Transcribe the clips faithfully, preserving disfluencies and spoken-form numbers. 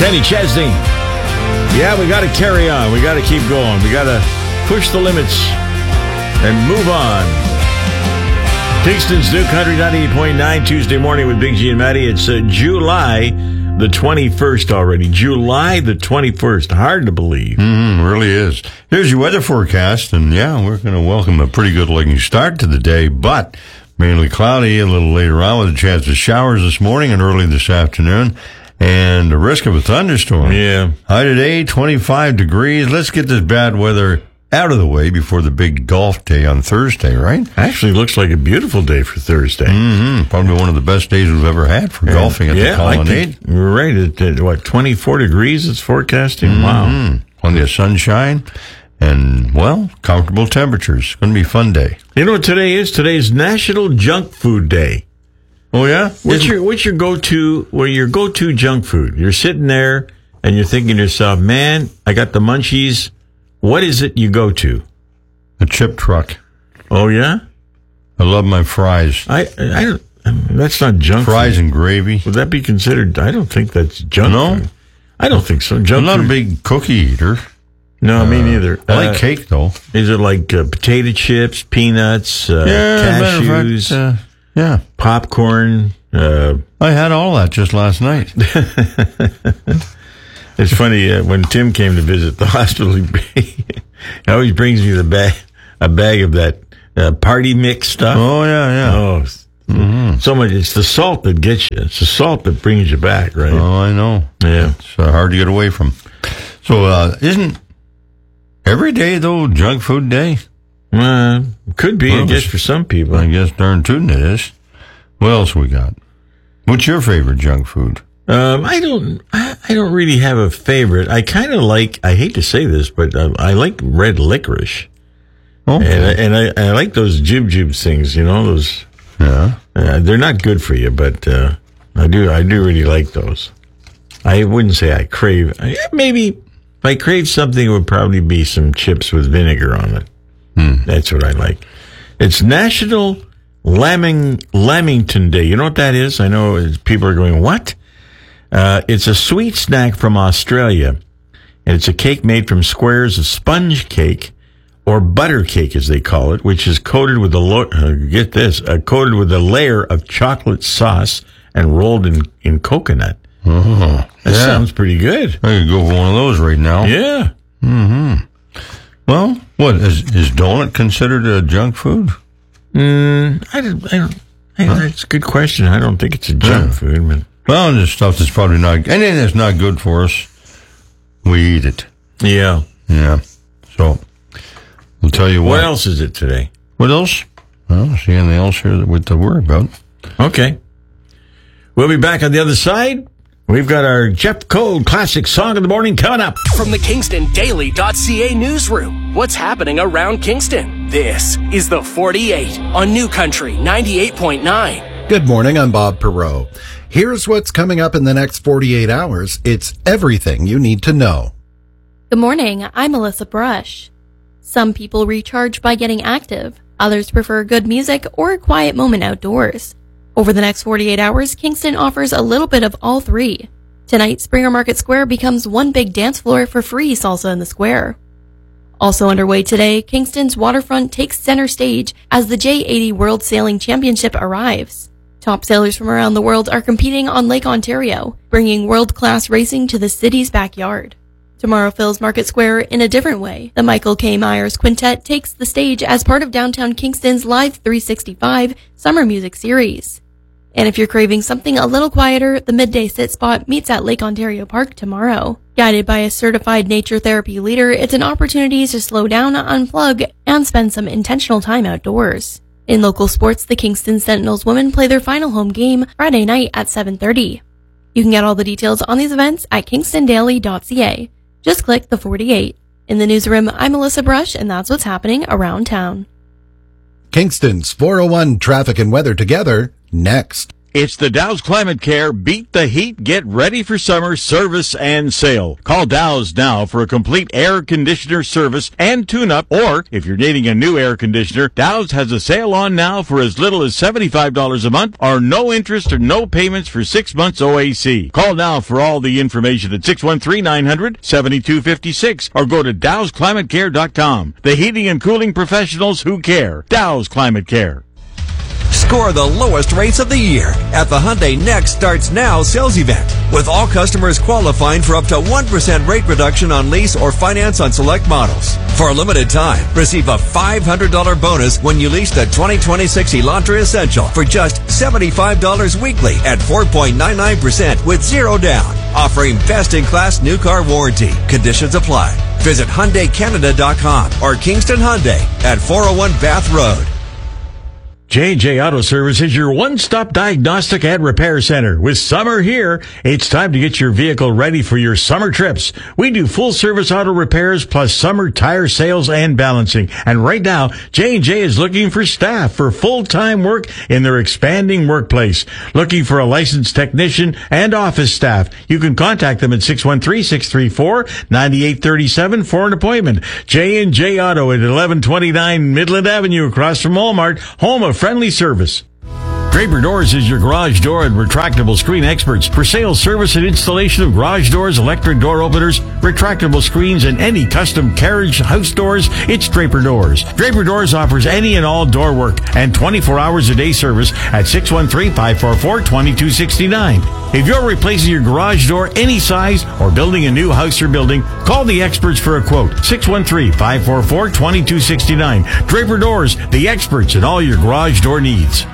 Kenny Chesney. Yeah, we got to carry on. We got to keep going. We got to push the limits and move on. Kingston's New Country ninety-eight point nine, Tuesday morning with Big G and Maddie. It's uh, July the twenty-first already. July the twenty-first. Hard to believe. Mm, really is. Here's your weather forecast, and yeah, we're going to welcome a pretty good-looking start to the day, but mainly cloudy a little later on with a chance of showers this morning and early this afternoon, and a risk of a thunderstorm. Yeah. High today, twenty-five degrees. Let's get this bad weather out of the way before the big golf day on Thursday, right? Actually, looks like a beautiful day for Thursday. Mm-hmm. Probably one of the best days we've ever had for and, golfing at yeah, the Colonnade. You're right. At, at, what, twenty-four degrees it's forecasting? Mm-hmm. Wow. Plenty of sunshine and, well, comfortable temperatures. It's going to be a fun day. You know what today is? Today's National Junk Food Day. Oh, yeah? What's your, what's your go-to, well, your go-to junk food? You're sitting there and you're thinking to yourself, man, I got the munchies. What is it you go to? A chip truck. Oh, yeah? I love my fries. I, I don't, that's not junk fries food. and gravy. Would that be considered? I don't think that's junk no? food. I don't think so. Junk I'm not food. a big cookie eater. No, uh, me neither. I like uh, cake, though. Is it like uh, potato chips, peanuts, uh, yeah, cashews, fact, uh, yeah, popcorn? Uh, I had all that just last night. It's funny, uh, when Tim came to visit the hospital, he, he always brings me the bag, a bag of that uh, party mix stuff. Oh, yeah, yeah. Oh, mm-hmm. So much. It's the salt that gets you. It's the salt that brings you back, right? Oh, I know. Yeah. It's uh, hard to get away from. So, uh, isn't every day, though, junk food day? Uh, could be, well, I guess, for some people. I guess darn tootin' it is. What else we got? What's your favorite junk food? Um, I don't, I don't really have a favorite. I kind of like, I hate to say this, but uh, I like red licorice. Oh. And, I, and I, I like those jib jib things, you know, those, yeah. Uh, they're not good for you, but, uh, I do, I do really like those. I wouldn't say I crave, I, maybe if I crave something, it would probably be some chips with vinegar on it. Hmm. That's what I like. It's National Lambing, Lamington Day. You know what that is? I know people are going, what? Uh, it's a sweet snack from Australia, and it's a cake made from squares of sponge cake, or butter cake as they call it, which is coated with a lo- uh, get this, uh, coated with a layer of chocolate sauce and rolled in, in coconut. Oh, that yeah. sounds pretty good. I could go for one of those right now. Yeah. Mm-hmm. Well, what is is donut considered a junk food? Mm, I don't. I don't. I, huh? That's a good question. I don't think it's a junk yeah. food, but. Well, there's stuff that's probably not, anything that's not good for us, we eat it. Yeah. Yeah. So, we'll tell you what. What else is it today? What else? I don't see anything else here that we have to worry about. Okay. We'll be back on the other side. We've got our Jeff Cole Classic Song of the Morning coming up. From the Kingston Daily dot C A newsroom, what's happening around Kingston? This is the forty-eight on New Country ninety-eight point nine. Good morning, I'm Bob Perot. Here's what's coming up in the next forty-eight hours. It's everything you need to know. Good morning, I'm Melissa Brush. Some people recharge by getting active. Others prefer good music or a quiet moment outdoors. Over the next forty-eight hours, Kingston offers a little bit of all three. Tonight, Springer Market Square becomes one big dance floor for free salsa in the square. Also underway today, Kingston's waterfront takes center stage as the J eighty World Sailing Championship arrives. Top sailors from around the world are competing on Lake Ontario, bringing world-class racing to the city's backyard. Tomorrow fills Market Square in a different way. The Michael K. Myers Quintet takes the stage as part of downtown Kingston's Live three sixty-five summer music series. And if you're craving something a little quieter, the Midday Sit Spot meets at Lake Ontario Park tomorrow. Guided by a certified nature therapy leader, it's an opportunity to slow down, unplug, and spend some intentional time outdoors. In local sports, the Kingston Sentinels women play their final home game Friday night at seven thirty. You can get all the details on these events at kingston daily dot c a. Just click the forty-eight. In the newsroom, I'm Melissa Brush, and that's what's happening around town. Kingston's four oh one traffic and weather together next. It's the Dow's Climate Care Beat the Heat, Get Ready for Summer service and sale. Call Dow's now for a complete air conditioner service and tune-up, or if you're needing a new air conditioner, Dow's has a sale on now for as little as seventy-five dollars a month, or no interest or no payments for six months O A C. Call now for all the information at six one three, nine hundred, seventy-two fifty-six or go to dows climate care dot com. The heating and cooling professionals who care. Dow's Climate Care. Score the lowest rates of the year at the Hyundai Next Starts Now sales event, with all customers qualifying for up to one percent rate reduction on lease or finance on select models. For a limited time, receive a five hundred dollars bonus when you lease the twenty twenty-six Elantra Essential for just seventy-five dollars weekly at four point nine nine percent with zero down, offering best-in-class new car warranty. Conditions apply. Visit Hyundai Canada dot com or Kingston Hyundai at four oh one Bath Road. J and J Auto Service is your one-stop diagnostic and repair center. With summer here, it's time to get your vehicle ready for your summer trips. We do full-service auto repairs plus summer tire sales and balancing. And right now, J and J is looking for staff for full-time work in their expanding workplace. Looking for a licensed technician and office staff. You can contact them at six one three, six three four, nine eight three seven for an appointment. J and J Auto at eleven twenty-nine Midland Avenue across from Walmart, home of friendly service. Draper Doors is your garage door and retractable screen experts. For sales, service, and installation of garage doors, electric door openers, retractable screens, and any custom carriage house doors, it's Draper Doors. Draper Doors offers any and all door work and twenty-four hours a day service at six one three, five four four, two two six nine. If you're replacing your garage door any size or building a new house or building, call the experts for a quote. six one three, five four four, two two six nine. Draper Doors, the experts in all your garage door needs.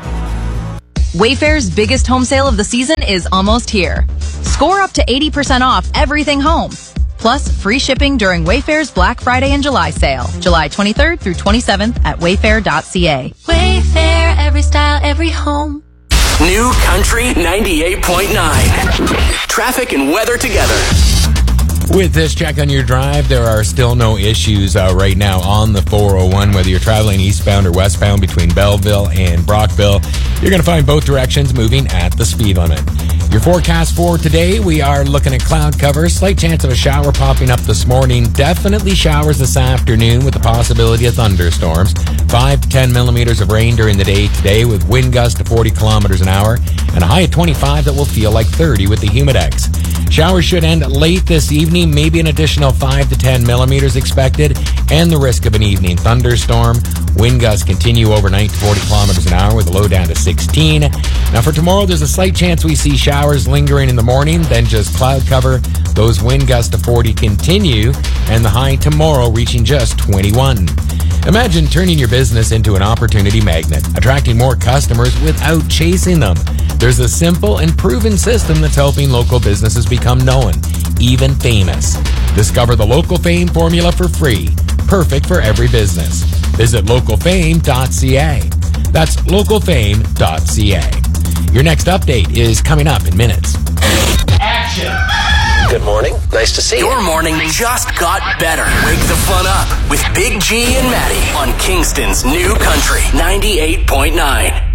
Wayfair's biggest home sale of the season is almost here. Score up to eighty percent off everything home. Plus, free shipping during Wayfair's Black Friday and July sale, July twenty-third through twenty-seventh at wayfair dot c a. Wayfair, every style, every home. New Country ninety-eight point nine. Traffic and weather together. With this check on your drive, there are still no issues uh, right now on the four oh one, whether you're traveling eastbound or westbound between Belleville and Brockville. You're going to find both directions moving at the speed limit. Your forecast for today, we are looking at cloud cover, slight chance of a shower popping up this morning, definitely showers this afternoon with the possibility of thunderstorms, five to ten millimeters of rain during the day today with wind gusts to forty kilometers an hour, and a high of twenty-five that will feel like thirty with the Humidex. Showers should end late this evening, maybe an additional five to ten millimeters expected, and the risk of an evening thunderstorm. Wind gusts continue overnight to forty kilometers an hour with a low down to sixteen. Now for tomorrow, there's a slight chance we see showers lingering in the morning, then just cloud cover. Those wind gusts to forty continue, and the high tomorrow reaching just twenty-one. Imagine turning your business into an opportunity magnet, attracting more customers without chasing them. There's a simple and proven system that's helping local businesses become known, even famous. Discover the Local Fame formula for free, perfect for every business. Visit local fame dot c a. That's local fame dot c a. Your next update is coming up in minutes. Action! Good morning. Nice to see you. Your morning just got better. Wake the fun up with Big G and Maddie on Kingston's New Country ninety-eight point nine.